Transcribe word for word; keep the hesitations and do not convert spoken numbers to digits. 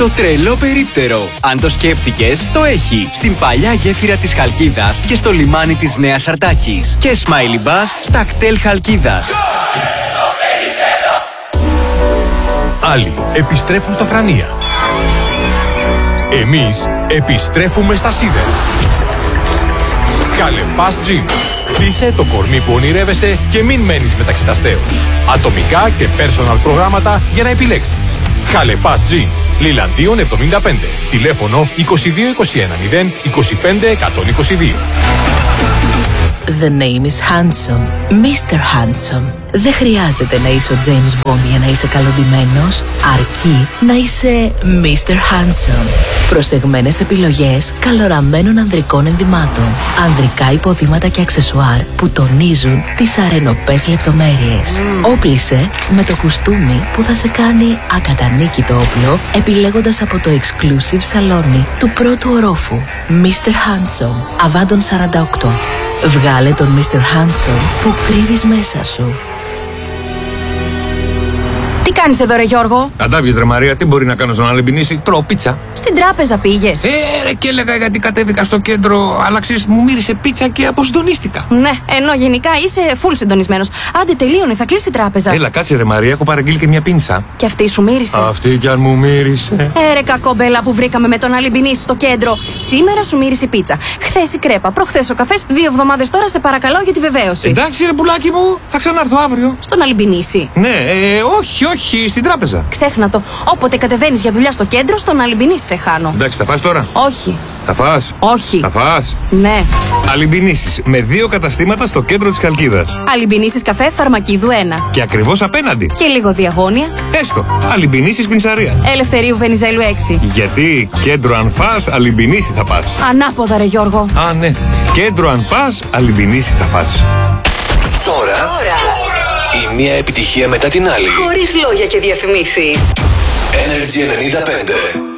Το τρελό περίπτερο. Αν το σκέφτηκες, το έχει. Στην παλιά γέφυρα της Χαλκίδας και στο λιμάνι της Νέας Αρτάκης. Και Smiley Bus στα κτέλ Χαλκίδας. Άλλοι επιστρέφουν στα Θρανία. Εμείς επιστρέφουμε στα σίδερα. Χαλεπάς Gym. Χτίσε το κορμί που ονειρεύεσαι και μην μένεις μεταξυταστέως. Ατομικά και personal προγράμματα για να επιλέξεις. Χαλεπάς Gym. Λιλαντίον εβδομήντα πέντε. Τηλέφωνο είκοσι δύο είκοσι ένα μηδέν είκοσι πέντε εκατόν είκοσι δύο. The name is Handsome. μίστερ Handsome. Δεν χρειάζεται να είσαι ο James Bond για να είσαι καλοντυμένος, αρκεί να είσαι μίστερ Handsome. Προσεγμένες επιλογές καλοραμένων ανδρικών ενδυμάτων, ανδρικά υποδήματα και αξεσουάρ που τονίζουν τις αρενοπές λεπτομέρειες. Mm. Όπλισε με το κουστούμι που θα σε κάνει ακατανίκητο όπλο, επιλέγοντας από το exclusive σαλόνι του πρώτου ορόφου. μίστερ Handsome, Αβάντων σαράντα οκτώ. Βγάλε τον μίστερ Handsome που κρύβεις μέσα σου. Τι κάνεις εδώ ρε Γιώργο? Αντάβιες ρε Μαρία, τι μπορεί να κάνω στον Αλεμπινίση? Τρώω πίτσα. Στην τράπεζα πήγες? Ε, ρε, και έλεγα γιατί κατέβηκα στο κέντρο, αλλά ξέρεις, μου μύρισε πίτσα και αποσυντονίστηκα. Ναι, ενώ γενικά είσαι full συντονισμένος. Άντε τελείωνε, θα κλείσει η τράπεζα. Έλα, κάτσε ρε Μαρία, έχω παραγγείλει και μια πίνσα. Και αυτή σου μύρισε? Αυτή κι αν μου μύρισε. Ε, ρε κακόμπελα που βρήκαμε με τον Αλεμπινίση στο κέντρο. Σήμερα σου μύρισε η πίτσα. Χθες η κρέπα, προχθές ο καφές, δύο εβδομάδες τώρα σε παρακαλώ για τη βεβαίωση. Εντάξει ρε πουλάκι μου, θα ξανάρθω αύριο. Στον Αλεμπινίση? Ναι, ε, όχι, όχι, στην τράπεζα. Ξέχνα το. Όποτε κατεβαίνεις για δουλειά στο κέντρο, στον Αλεμπινίση σε χάνω. Εντάξει, θα φας τώρα? Όχι. Θα φας? Όχι. Θα φας? Ναι. Αλεμπινίσεις με δύο καταστήματα στο κέντρο της Χαλκίδας. Αλεμπινίσεις καφέ Φαρμακίδου ένα. Και ακριβώς απέναντι. Και λίγο διαγώνια. Έστω. Αλεμπινίσεις πινσαρία. Ελευθερίου Βενιζέλου έξι. Γιατί κέντρο αν φας, Αλεμπινίση θα πας. Ανάποδα ρε Γιώργο. Α, ναι. Κέντρο αν πας, Αλεμπινίση θα πας. Τώρα, Τώρα. η μία επιτυχία μετά την άλλη. Χωρίς λόγια και διαφημίσεις. Energy ενενήντα πέντε.